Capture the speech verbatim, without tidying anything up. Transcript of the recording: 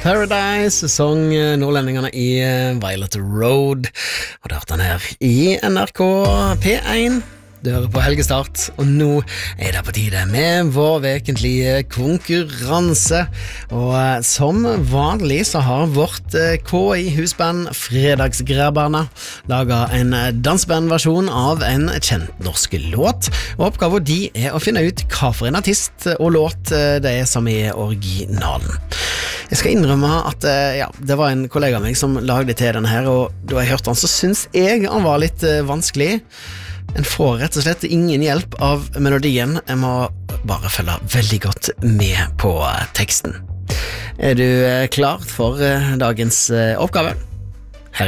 Paradise, sang nordlendingene i Violet Road. Og du hørte den her i N R K P én. Du hører på Helgestart, og nå er det på tide med vår vekentlige konkurranse. Og som vanlig så har vårt K I-husband Fredagsgrabberne laget en dansbandversjon av en kjent norsk låt. Og oppgaven de er å finne ut hva for en artist og låt det er som er originalen. Jeg skal innrømme at ja, det var en kollega av meg som lagde til denne her, og da jeg hørte han så synes jeg han var litt vanskelig. En får rett og slett ingen hjelp av melodien. Jeg må bare følge veldig godt med på teksten. Er du klar for dagens oppgave?